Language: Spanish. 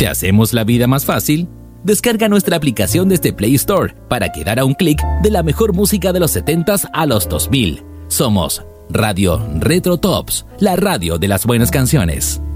¿Te hacemos la vida más fácil? Descarga nuestra aplicación desde Play Store para quedar a un clic de la mejor música de los 70s a los 2000. Somos Radio Retro Tops, la radio de las buenas canciones.